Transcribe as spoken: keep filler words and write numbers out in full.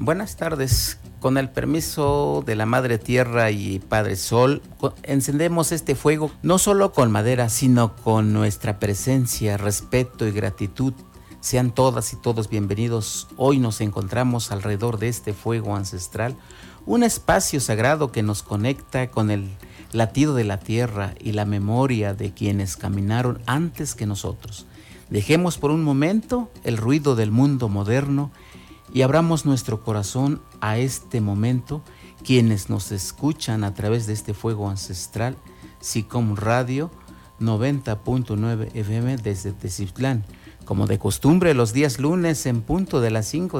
Buenas tardes. Con el permiso de la Madre Tierra y Padre Sol, encendemos este fuego no solo con madera, sino con nuestra presencia, respeto y gratitud. Sean todas y todos bienvenidos. Hoy nos encontramos alrededor de este fuego ancestral, un espacio sagrado que nos conecta con el latido de la tierra y la memoria de quienes caminaron antes que nosotros. Dejemos por un momento el ruido del mundo moderno y abramos nuestro corazón a este momento. Quienes nos escuchan a través de este fuego ancestral, SICOM Radio noventa punto nueve F M desde Teciutlán. Como de costumbre, los días lunes en punto de las cinco